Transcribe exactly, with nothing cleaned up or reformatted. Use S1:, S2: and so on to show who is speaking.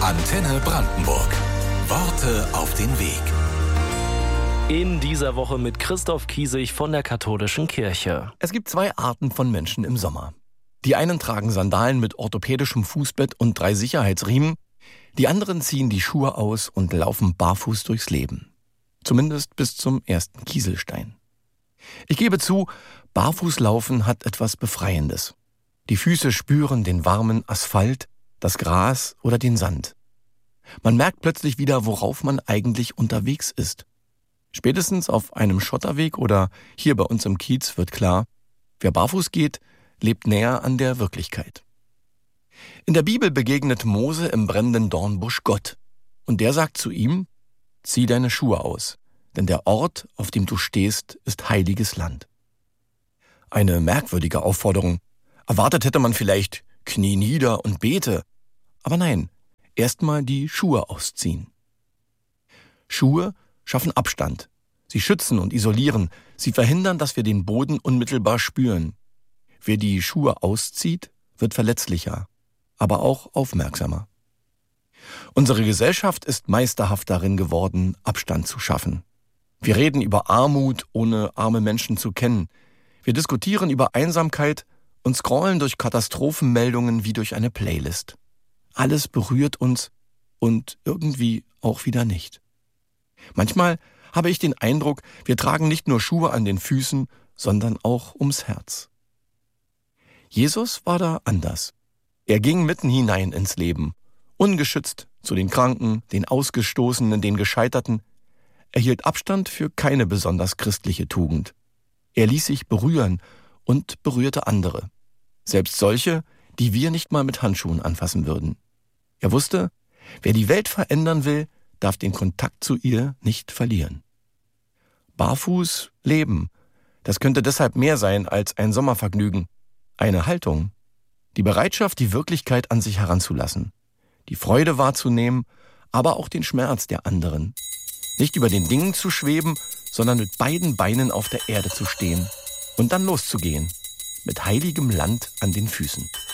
S1: Antenne Brandenburg. Worte auf den Weg.
S2: In dieser Woche mit Christoph Kiesig von der Katholischen Kirche.
S3: Es gibt zwei Arten von Menschen im Sommer. Die einen tragen Sandalen mit orthopädischem Fußbett und drei Sicherheitsriemen. Die anderen ziehen die Schuhe aus und laufen barfuß durchs Leben. Zumindest bis zum ersten Kieselstein. Ich gebe zu, Barfußlaufen hat etwas Befreiendes. Die Füße spüren den warmen Asphalt, das Gras oder den Sand. Man merkt plötzlich wieder, worauf man eigentlich unterwegs ist. Spätestens auf einem Schotterweg oder hier bei uns im Kiez wird klar, wer barfuß geht, lebt näher an der Wirklichkeit. In der Bibel begegnet Mose im brennenden Dornbusch Gott. Und der sagt zu ihm, zieh deine Schuhe aus, denn der Ort, auf dem du stehst, ist heiliges Land. Eine merkwürdige Aufforderung. Erwartet hätte man vielleicht, knie nieder und bete. Aber nein, erstmal die Schuhe ausziehen. Schuhe schaffen Abstand. Sie schützen und isolieren. Sie verhindern, dass wir den Boden unmittelbar spüren. Wer die Schuhe auszieht, wird verletzlicher, aber auch aufmerksamer. Unsere Gesellschaft ist meisterhaft darin geworden, Abstand zu schaffen. Wir reden über Armut, ohne arme Menschen zu kennen. Wir diskutieren über Einsamkeit und scrollen durch Katastrophenmeldungen wie durch eine Playlist. Alles berührt uns und irgendwie auch wieder nicht. Manchmal habe ich den Eindruck, wir tragen nicht nur Schuhe an den Füßen, sondern auch ums Herz. Jesus war da anders. Er ging mitten hinein ins Leben, ungeschützt zu den Kranken, den Ausgestoßenen, den Gescheiterten. Er hielt Abstand für keine besonders christliche Tugend. Er ließ sich berühren und berührte andere. Selbst solche, die wir nicht mal mit Handschuhen anfassen würden. Er wusste, wer die Welt verändern will, darf den Kontakt zu ihr nicht verlieren. Barfuß leben, das könnte deshalb mehr sein als ein Sommervergnügen. Eine Haltung, die Bereitschaft, die Wirklichkeit an sich heranzulassen, die Freude wahrzunehmen, aber auch den Schmerz der anderen. Nicht über den Dingen zu schweben, sondern mit beiden Beinen auf der Erde zu stehen und dann loszugehen, mit heiligem Land an den Füßen.